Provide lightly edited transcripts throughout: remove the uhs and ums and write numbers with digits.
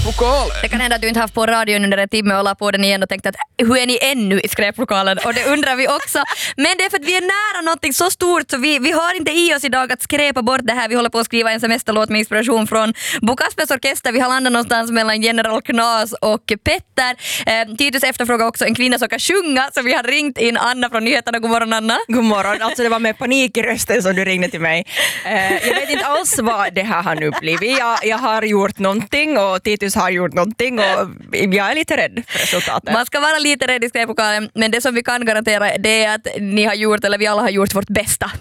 skräplokalen. Det kan hända att du inte haft på radion under en timme och la på den igen och tänkt att hur är ni ännu i skräplokalen? Och det undrar vi också. Men det är för att vi är nära någonting så stort så vi har inte i oss idag att skräpa bort det här. Vi håller på att skriva en semesterlåt med inspiration från Bo Kaspers orkester. Vi har landat någonstans mellan General Knas och Petter. Titus efterfrågar också en kvinna som kan sjunga, så vi har ringt in Anna från nyheterna. God morgon, Anna. God morgon, alltså det var med panik i rösten som du ringde till mig. Jag vet inte alls vad det här har nu blivit. Jag har gjort någonting och Titus har gjort någonting och jag är lite rädd för resultatet. Man ska vara lite rädd i skräplokalen, men det som vi kan garantera det är att ni har gjort, eller vi alla har gjort vårt bästa.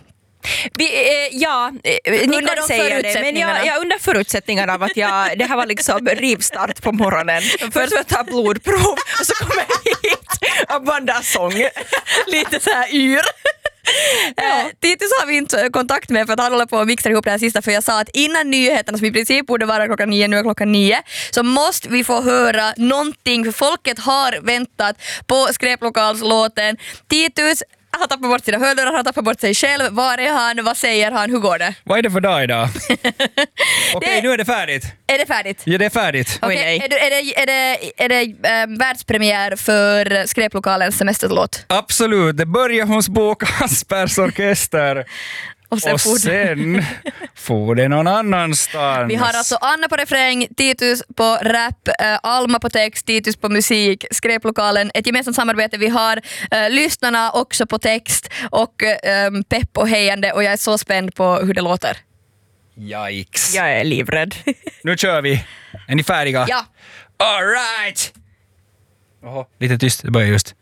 Ni kan säga det, men jag under förutsättningarna av att det här var liksom rivstart på morgonen. Först att ta blodprov och så kommer jag hit och bandar sång. Lite så här yr. Titus har vi inte kontakt med för att han håller på att mixa ihop det här sista, för jag sa att innan nyheterna som i princip borde vara 9:00, nu är 9:00, så måste vi få höra någonting, för folket har väntat på skräplokalslåten. Titus har tappat bort sina hörlurar, han har tappat bort sig själv. Var är han? Vad säger han? Hur går det? Vad är det för dag idag? Okej, nu är det färdigt. Är det färdigt? Ja, det är färdigt. Okej, är det världspremiär för skräplokalens semesterlåt? Absolut, det börjar hos Bo Kaspers orkester. Och sen får det någon annanstans. Vi har alltså Anna på refräng, Titus på rap, Alma på text, Titus på musik, skräplokalen, ett gemensamt samarbete. Vi har lyssnarna också på text och pepp och hejande, och jag är så spänd på hur det låter. Yikes. Jag är livrädd. Nu kör vi. Är ni färdiga? Ja. All right. Oho, lite tyst, det börjar just.